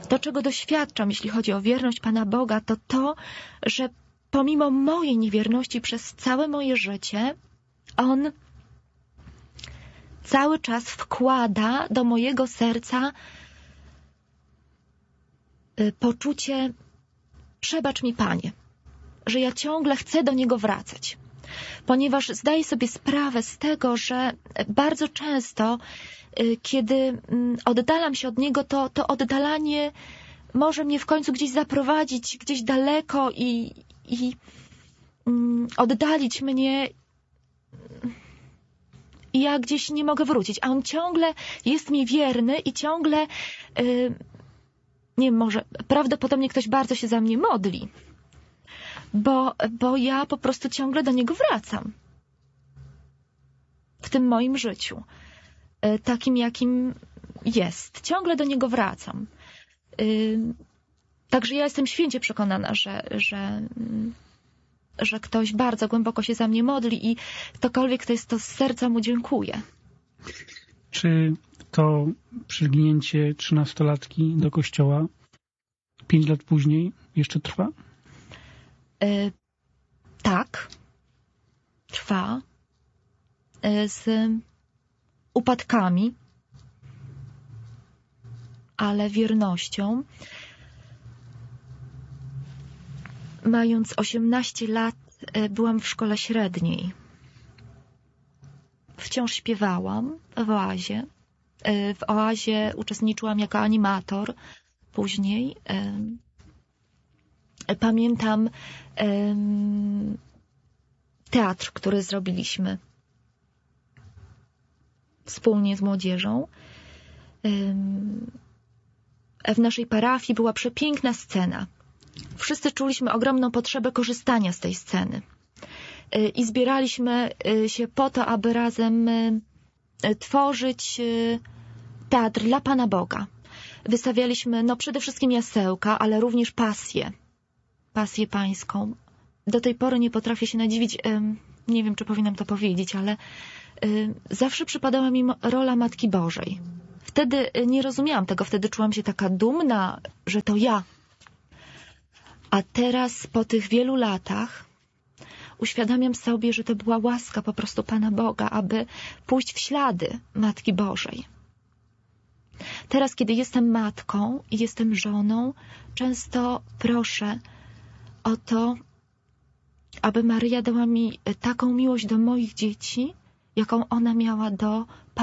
To, czego doświadczam, jeśli chodzi o wierność Pana Boga, to to, że pomimo mojej niewierności przez całe moje życie, On cały czas wkłada do mojego serca poczucie: przebacz mi, Panie, że ja ciągle chcę do Niego wracać. Ponieważ zdaję sobie sprawę z tego, że bardzo często, kiedy oddalam się od Niego, to oddalanie może mnie w końcu gdzieś zaprowadzić, gdzieś daleko i oddalić mnie. I ja gdzieś nie mogę wrócić, a On ciągle jest mi wierny i ciągle, nie wiem, może prawdopodobnie ktoś bardzo się za mnie modli, bo ja po prostu ciągle do Niego wracam w tym moim życiu, takim jakim jest. Ciągle do Niego wracam. Także ja jestem święcie przekonana, że ktoś bardzo głęboko się za mnie modli i ktokolwiek to jest, to z serca mu dziękuję. Czy to przylgnięcie 13-latki do kościoła 5 lat później jeszcze trwa? Tak. Trwa. Z upadkami, ale wiernością. Mając 18 lat, byłam w szkole średniej. Wciąż śpiewałam w oazie. W oazie uczestniczyłam jako animator. Później pamiętam teatr, który zrobiliśmy wspólnie z młodzieżą. W naszej parafii była przepiękna scena. Wszyscy czuliśmy ogromną potrzebę korzystania z tej sceny. I zbieraliśmy się po to, aby razem tworzyć teatr dla Pana Boga. Wystawialiśmy przede wszystkim jasełka, ale również pasję pańską. Do tej pory nie potrafię się nadziwić, nie wiem, czy powinnam to powiedzieć, ale zawsze przypadała mi rola Matki Bożej. Wtedy nie rozumiałam tego, wtedy czułam się taka dumna, że to ja. A teraz, po tych wielu latach, uświadamiam sobie, że to była łaska po prostu Pana Boga, aby pójść w ślady Matki Bożej. Teraz, kiedy jestem matką i jestem żoną, często proszę o to, aby Maryja dała mi taką miłość do moich dzieci, jaką ona miała do